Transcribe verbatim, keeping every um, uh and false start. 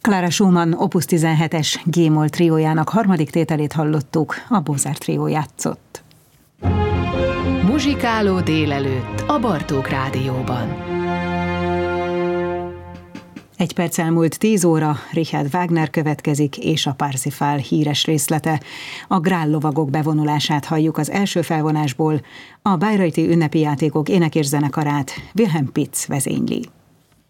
Clara Schumann Opus tizenhetes G-moll triójának harmadik tételét hallottuk, a Bozár trió játszott. Muzsikáló délelőtt a Bartók Rádióban. Egy perc elmúlt tíz óra, Richard Wagner következik, és a Parsifal híres részlete. A Grál lovagok bevonulását halljuk az első felvonásból, a bayreuthi ünnepi játékok ének és zenekarát Wilhelm Pitz vezényli.